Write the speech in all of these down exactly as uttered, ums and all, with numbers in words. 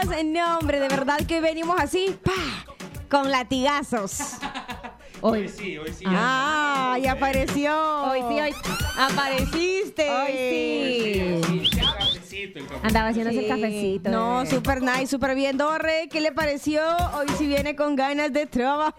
No, hombre, de verdad que venimos así, ¡pa! Con latigazos. Hoy sí, hoy sí. Ah, ya apareció. Hoy sí, hoy apareciste. Hoy sí. El cafecito, el cafecito. Andaba haciéndose Sí. el cafecito. No, bebé. súper nice, súper bien. Dorre, ¿qué le pareció? Hoy sí viene con ganas de trabajar.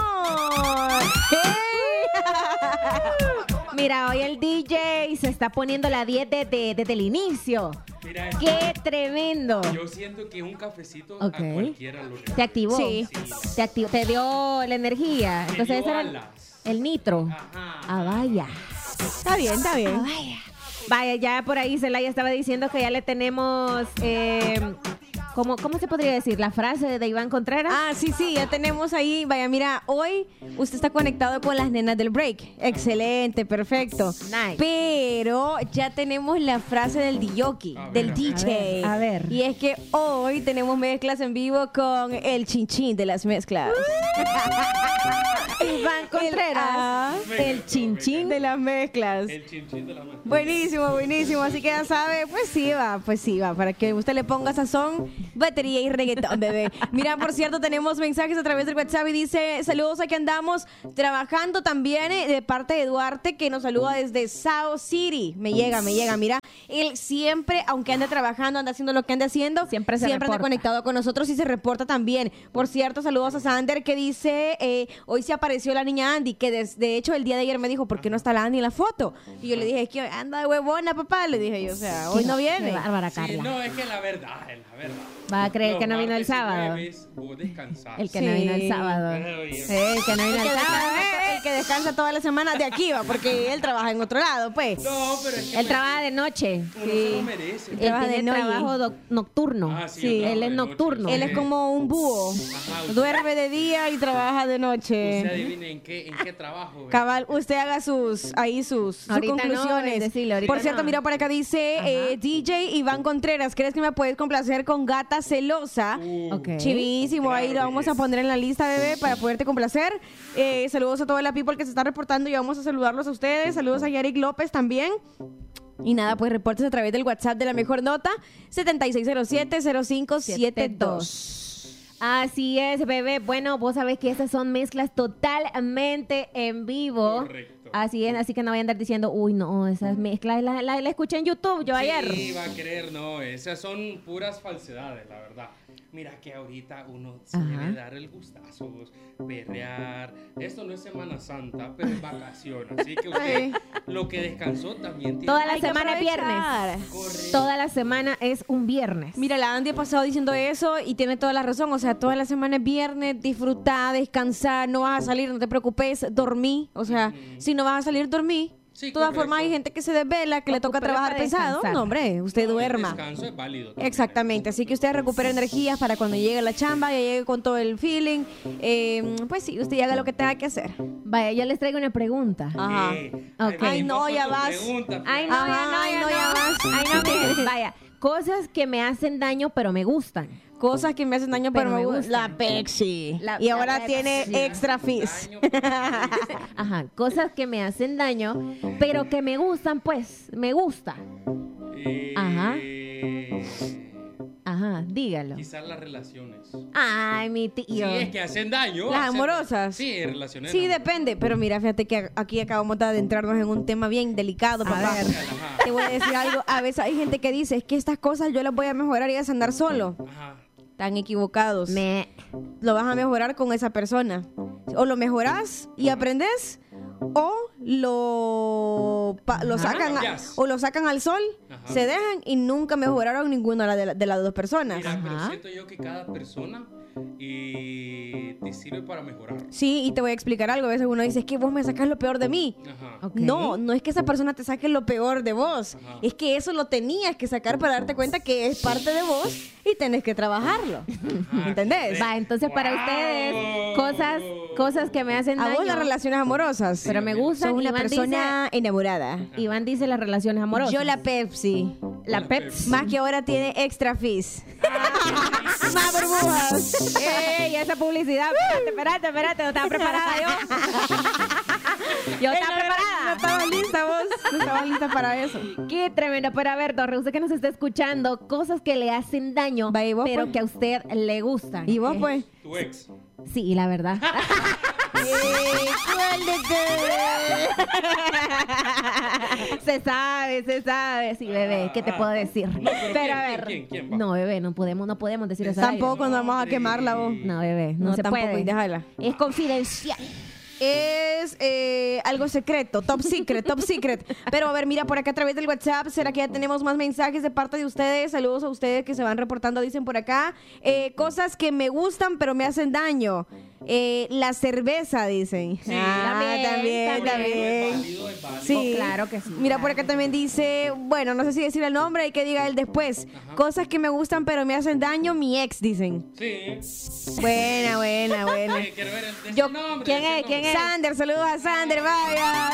Mira, hoy el D J se está poniendo la diez desde, desde el inicio. Mira, ¡Qué tremendo! yo siento que un cafecito Ok. a cualquiera lo ¿Te activó? Sí. Te activó, te dio la energía. Me Entonces dio ese era el, alas. el nitro. Ajá. Ah, vaya. Está bien, está bien. Vaya. Vaya, ya por ahí Celaya estaba diciendo que ya le tenemos, eh, ¿cómo, ¿cómo se podría decir? La frase de Iván Contreras. Ah, sí, sí, ya tenemos ahí. Vaya, mira, hoy usted está conectado con las nenas del break. Excelente, perfecto. Nice. Pero ya tenemos la frase del D J, A ver, del a D J. ver, a ver. Y es que hoy tenemos mezclas en vivo con el chinchín de las mezclas. Iván Contreras. ah, Me el encantó, chinchín me de las mezclas. El chinchín de la mano. Buenísimo, buenísimo. Así que ya sabe, pues sí va, pues sí va. Para que usted le ponga sazón, batería y reggaetón, bebé. Mira, por cierto, tenemos mensajes a través del WhatsApp y dice, saludos, aquí andamos trabajando también eh, de parte de Duarte, que nos saluda desde Sao City. Me llega, me llega, mira. Él siempre, aunque ande trabajando, anda haciendo lo que ande haciendo, Siempre se anda reporta. conectado con nosotros y se reporta también. Por cierto, saludos a Sander, que dice, eh, hoy se apareció la niña Andy, que des- de hecho el día de ayer me dijo, ¿por qué no está la Andy en la foto? Y yo le dije, es que anda de huevona, papá. Le dije yo, o sea, hoy no viene. Qué bárbara, Sí, Carla. no, es que la verdad, es la verdad. Va a creer Los que no vino el martes y sábado. jueves, vos descansás. El que Sí. no vino el sábado. Oye, Sí, el que no vino El el que, sábado. descansa, el que descansa toda la semana de aquí va, porque él trabaja en otro lado, pues. No, pero es que Él me- trabaja de noche. uno se lo merece. Él Trabaja de tiene noche. trabajo doc- nocturno. Ah, sí, Sí, yo trabajo él es de noche, nocturno. sí. Él es como un búho. Ajá, usted- Duerme de día y trabaja de Usted noche. adivine en qué, en qué trabajo. ve. Cabal, usted haga sus ahí sus, sus Ahorita no, conclusiones. decile, ahorita Por cierto, no. mira por acá dice eh, D J Iván Contreras, ¿crees que me puedes complacer con Gata Celosa? Uh, Ok. Chivísimo, ahí lo Claro, vamos a belleza. poner en la lista, bebé, para poderte complacer. Eh, saludos a toda la people que se está reportando y vamos a saludarlos a ustedes. Saludos a Yarick López también. Y nada, pues reportes a través del WhatsApp de La Mejor Nota, setenta y seis cero siete cero cinco siete dos. Así es, bebé. Bueno, vos sabés que esas son mezclas totalmente en vivo. Correcto. Así es, así que no vayan a andar diciendo, uy, no, esas mezclas las la, la escuché en YouTube yo ayer. Sí, va a creer, no, esas son puras falsedades, la verdad. Mira que ahorita uno se Ajá. debe dar el gustazo, vos, perrear. Esto no es Semana Santa, pero es vacación. Así que usted, Ay. lo que descansó también tiene Toda la Hay que semana es viernes. aprovechar. Correcto. Toda la semana es un viernes. Mira, la Andy ha pasado diciendo eso y tiene toda la razón. O sea, toda la semana es viernes, disfrutar, descansar, no vas a salir, no te preocupes, dormí. O sea, si no vas a salir, dormí. Sí, De todas correcto. formas, hay gente que se desvela, que le toca Ocúpela trabajar para pesado. descansar. No, hombre, usted No, el duerma. descanso es válido también. Exactamente, así que usted recupera energías para cuando llegue a la chamba, ya llegue con todo el feeling. Eh, pues sí, usted haga lo que tenga que hacer. Vaya, yo les traigo una pregunta. Ajá. Eh, Ok. ahí Ay, no, venimos ya con tu vas. pregunta, Ay, no, Ajá, ya no, ay, ya no, no. ya vas. Ay, no, miren, vaya. Cosas que me hacen daño, pero me gustan. Cosas que me hacen daño, pero, Pero me me gusta. gustan. La Pepsi. La- y la ahora Pepsi. tiene extra fizz. Daño, pero me gusta. Ajá, cosas que me hacen daño, pero que me gustan, pues, me gusta. Eh, Ajá. Ajá, dígalo. Quizás las relaciones. Ay, mi Sí, tío. es que hacen daño. Las hacen- amorosas. Sí, relaciones. Sí, amorosas. depende, pero mira, fíjate que aquí acabamos de adentrarnos en un tema bien delicado, papá. ver. Ajá. Te voy a decir algo, a veces hay gente que dice, es que estas cosas yo las voy a mejorar y es andar solo. Ajá. Están equivocados. Me... Lo vas a mejorar con esa persona. O lo mejoras y aprendes, o lo, pa- lo Ajá. sacan a- Cambias. o lo sacan al sol, Ajá. se dejan y nunca mejoraron ninguna de, la- de las dos personas. Mira, pero Ajá. siento yo que cada persona y te sirve para mejorar. Sí, y te voy a explicar algo. A veces uno dice, es que vos me sacas lo peor de mí. Ajá. Ok. No, no es que esa persona te saque lo peor de vos. Ajá. Es que eso lo tenías que sacar para darte cuenta que es parte de vos y tenés que trabajarlo. Ajá, ¿Entendés? Va, entonces para Wow. ustedes, cosas, cosas que me hacen A daño. vos las relaciones amorosas. Pero me gustan. Sos una Iván persona enamorada. dice, Iván dice las relaciones amorosas. Yo la Pepsi. La La Pepsi. Pepsi. Más que ahora tiene extra fizz. Más burbujas. ¡Ey, esa publicidad! Espérate, espérate, espérate, no estaba preparada yo. Yo Eh, estaba no, preparada. No estabas lista vos. No estabas lista para eso. Qué tremendo. Pero a ver, Torre, usted que nos está escuchando, cosas que le hacen daño, Va, ¿y vos, pero pues? que a usted le gustan. ¿Y vos, Eh, pues? Tu ex. Sí, la verdad. Se sabe, se sabe. Sí, bebé, ¿qué te puedo decir? No, pero pero ¿quién, a ver. quién, quién, quién va? No, bebé, no podemos, no podemos decir eso. al aire. Tampoco nos vamos a quemarla vos. No, bebé, no, No, se tampoco, puede. y déjala. Es confidencial. Es eh, algo secreto, top secret, top secret. Pero a ver, mira, por acá a través del WhatsApp, ¿será que ya tenemos más mensajes de parte de ustedes? Saludos a ustedes que se van reportando, dicen por acá. Eh, cosas que me gustan pero me hacen daño. Eh, la cerveza, dicen. Sí. Ah, También, también, también. Es también. válido, es válido. Sí. Oh, claro que sí, Mira, por claro. acá también dice, bueno, no sé si decir el nombre y que diga él después. Cosas que me gustan pero me hacen daño, mi ex, dicen. Sí. Buena, buena, buena. Eh, quiero ver el de Yo- ese nombre. ¿quién de ese es? ¿Quién nombre. es? Sander, saludos a Sander, vaya.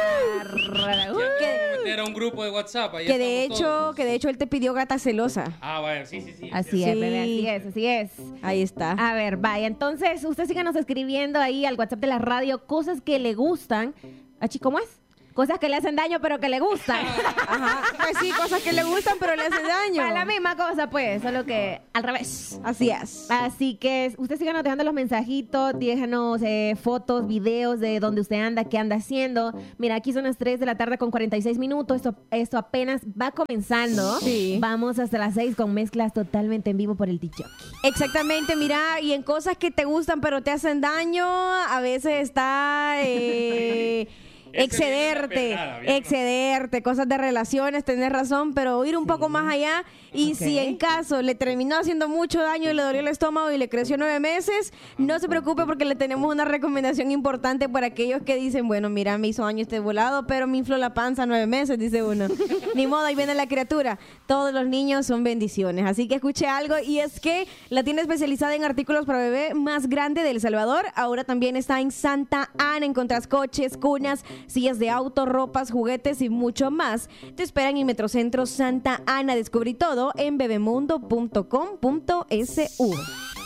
Ya Que- meter a un grupo de WhatsApp. Ahí Que de estamos hecho, todos. que de hecho él te pidió gata celosa. Ah, vaya, sí, sí, sí. Así Sí. es, bebé, así es, así es. Ahí está. A ver, vaya, entonces usted síganos escribiendo ahí al WhatsApp de la radio cosas que le gustan. Achi, ¿cómo es? Cosas que le hacen daño pero que le gustan. Ajá. Pues sí, cosas que le gustan pero le hacen daño. Para la misma cosa, pues, solo que al revés. Así es. Así que usted síganos dejando los mensajitos, déjanos eh, fotos, videos de dónde usted anda, qué anda haciendo. Mira, aquí son las tres de la tarde con cuarenta y seis minutos. Esto, esto apenas va comenzando. Sí. Vamos hasta las seis con mezclas totalmente en vivo por el TikTok. Exactamente, mira, y en cosas que te gustan pero te hacen daño, a veces está eh, Ese excederte, viene una pelada, viene una- excederte, cosas de relaciones, tenés razón, pero ir un poco más allá y Ok. si en caso le terminó haciendo mucho daño y le dolió el estómago y le creció nueve meses, no se preocupe porque le tenemos una recomendación importante para aquellos que dicen, bueno, mira, me hizo daño este volado, pero me infló la panza nueve meses, dice uno. Ni modo, ahí viene la criatura. Todos los niños son bendiciones, así que escuche algo y es que la tienda especializada en artículos para bebé más grande de El Salvador, ahora también está en Santa Ana, encontrás coches, cunas, sillas de auto, ropas, juguetes y mucho más. Te esperan en Metrocentro Santa Ana. Descubrí todo en bebemundo punto com punto s u.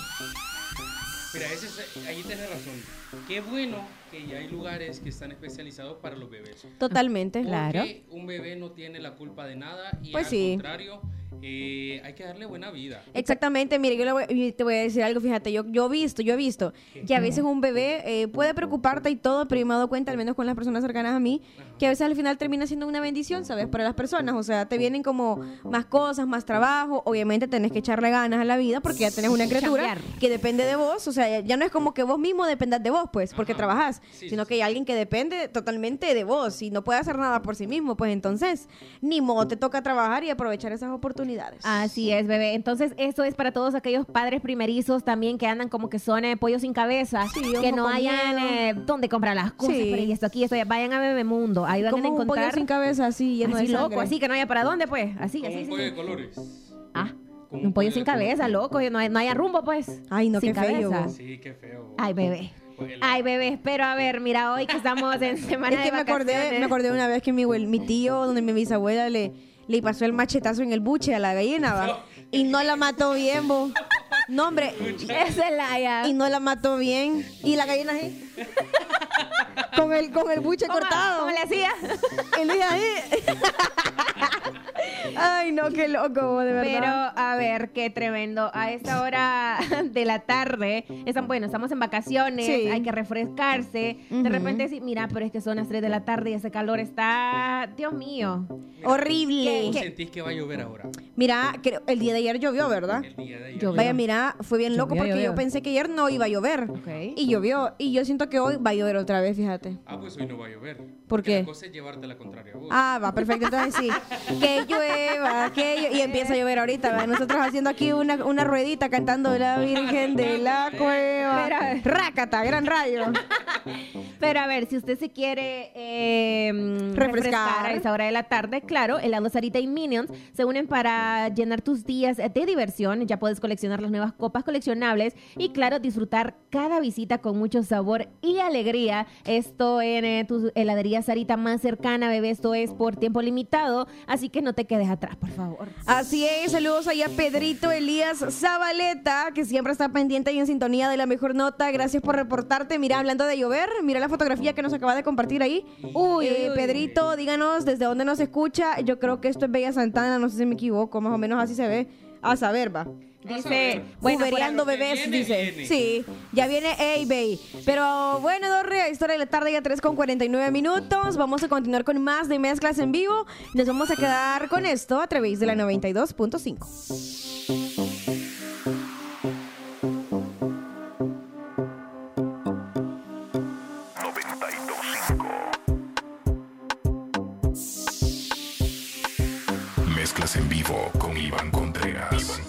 Mira, ese es- ahí tienes razón. Qué bueno que ya hay lugares que están especializados para los bebés. Totalmente. Claro. Porque un bebé no tiene la culpa de nada y Pues al sí. contrario, eh, hay que darle buena vida. Exactamente, mire, yo le voy- y te voy a decir algo, fíjate, yo, yo he visto, yo he visto que a veces un bebé eh, puede preocuparte y todo, pero yo me he dado cuenta, al menos con las personas cercanas a mí, que a veces al final termina siendo una bendición, ¿sabes? Para las personas, o sea, te vienen como más cosas, más trabajo, obviamente tenés que echarle ganas a la vida porque ya tenés una criatura Chambear. que depende de vos, o sea, ya, ya no es como que vos mismo dependas de vos, pues, porque Ajá. trabajás, Sí, sino sí, que hay alguien que depende totalmente de vos y no puede hacer nada por sí mismo, pues entonces, ni modo, te toca trabajar y aprovechar esas oportunidades. Así es, bebé. Entonces, esto es para todos aquellos padres primerizos también que andan como que son eh, pollos sin cabeza, Sí, que ojo no con hayan miedo. eh, dónde comprar las cosas, Sí. pero y esto aquí, esto allá. Vayan a Bebemundo, ahí van a Como un pollo encontrar sin cabeza, así, lleno así de loco, sangre. así que no haya para dónde, pues, así, Como así, un así. pollo de colores. Ah, Como un pollo sin de cabeza, colores. loco, no hay, no haya rumbo, pues. Ay, no, sin qué feo, cabeza. vos. Sí, qué feo. Ay, bebé. Pues el- Ay, bebé, pero a ver, mira, hoy que estamos en semana Es que de me acordé, vacaciones. me acordé una vez que mi, abuel- mi tío, donde mi bisabuela le, le pasó el machetazo en el buche a la gallina, ¿va? Y no la mató bien, vos. No, hombre. Esa es la ya. Y no la mató bien. Y la gallina así. con el, con el buche ¿Cómo- cortado. ¿Cómo le hacía? Y Luis ahí. Ay, no, qué loco, vos, de verdad. Pero, a ver, qué tremendo. A esta hora de la tarde, están, bueno, estamos en vacaciones, Sí. hay que refrescarse. De Ujú. repente, sí, mira, pero es que son las tres de la tarde y ese calor está, Dios mío. Horrible. ¿Cómo ¿Qué? sentís que va a llover ahora? Mira, creo- el día de ayer llovió, ¿verdad? El día de ayer. Llovió. Vaya, mira, fue bien loco Llovió, porque llovió. yo pensé que ayer no iba a llover. Ok. Y llovió. Y yo siento que hoy va a llover otra vez, fíjate. Ah, pues hoy no va a llover. ¿Por Porque qué? La cosa es llevarte la contraria a vos. Ah, va, perfecto. Entonces sí. Que llueva, que llueva. Y empieza a llover ahorita, ¿verdad? Nosotros haciendo aquí una, una ruedita cantando la Virgen de la Cueva. Pero- Rácata, gran rayo. Pero a ver, si usted se quiere eh, Refrescar. refrescar a esa hora de la tarde, claro, helado Sarita y Minions se unen para llenar tus días de diversión. Ya puedes coleccionar las nuevas copas coleccionables y, claro, disfrutar cada visita con mucho sabor y alegría. Esto en eh, tu heladería Sarita más cercana, bebé. Esto es por tiempo limitado, así que no te quedes atrás, por favor. Así es, saludos allá a Pedrito Elías Zabaleta, que siempre está pendiente y en sintonía de la mejor nota. Gracias por reportarte. Mira, hablando de llover, mira la la fotografía que nos acaba de compartir ahí. Uy, Eh, uy, uy. Pedrito, díganos desde dónde nos escucha. Yo creo que esto es Bella Santana, no sé si me equivoco, más o menos así se ve. A saber, va. Dice, Bueno, por Uberiando por- bebés, viene, dice. viene. Sí, ya viene A-Bay. Pero bueno, Dorre, historia de la tarde ya tres con cuarenta y nueve minutos. Vamos a continuar con más de mezclas en vivo. Nos vamos a quedar con esto a través de la noventa y dos punto cinco. noventa y dos punto cinco. Mezclas en vivo con Iván Contreras. Iván